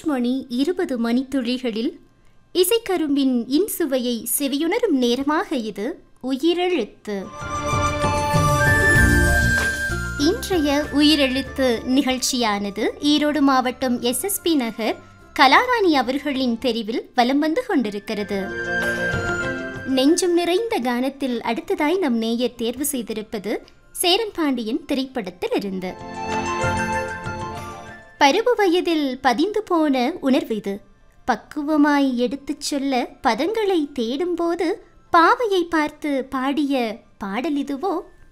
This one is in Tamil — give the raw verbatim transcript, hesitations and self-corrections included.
மூன்று மணி இருபது மணித்துளிகளில் இசைக்கரும்பின் இன்சுவையை செவியுணரும் நேரமாக இது உயிரெழுத்து. இன்றைய உயிரெழுத்து நிகழ்ச்சியானது ஈரோடு மாவட்டம் எஸ் எஸ் பி நகர் கலாராணி அவர்களின் தெரிவில் வலம் வந்து கொண்டிருக்கிறது. நெஞ்சம் நிறைந்த கானத்தில் அடுத்ததாய் நம் நேயர் தேர்வு செய்திருப்பது சேரன் பாண்டியன் திரைப்படத்தில் இருந்து. பருவ வயதில் பதிந்து போன உணர்வு இது. பக்குவமாய் எடுத்துச் சொல்ல பதங்களை தேடும்போது பாவையை பார்த்து பாடிய பாடல் இதுவோ?